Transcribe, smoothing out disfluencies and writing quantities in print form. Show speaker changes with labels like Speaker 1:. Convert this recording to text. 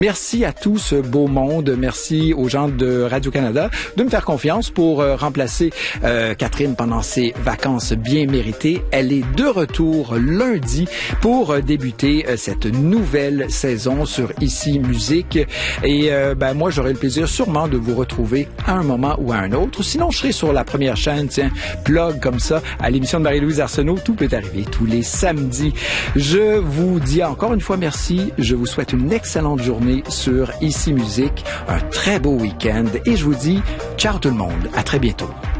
Speaker 1: Merci à tout ce beau monde. Merci aux gens de Radio-Canada de me faire confiance pour remplacer Catherine pendant ses vacances bien méritées. Elle est de retour lundi pour débuter cette nouvelle saison sur Ici Musique. Et moi, j'aurai le plaisir sûrement de vous retrouver à un moment ou à un autre. Sinon, je serai sur la première chaîne, plug comme ça, à l'émission de Marie-Louise Arsenault. Tout peut arriver tous les samedis. Je vous dis encore une fois merci. Je vous souhaite une excellente journée sur Ici Musique, un très beau week-end et je vous dis ciao tout le monde, à très bientôt.